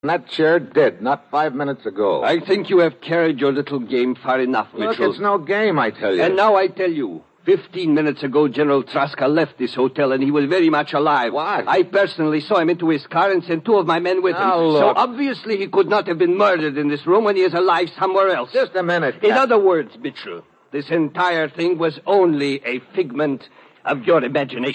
That chair dead, not 5 minutes ago. I think you have carried your little game far enough, Mitchell. Look, it's no game, I tell you. And now I tell you, 15 minutes ago, General Traska left this hotel, and he was very much alive. What? I personally saw him into his car and sent 2 of my men with him. Look. So obviously he could not have been murdered in this room when he is alive somewhere else. Just a minute, In other words, Mitchell, this entire thing was only a figment of your imagination.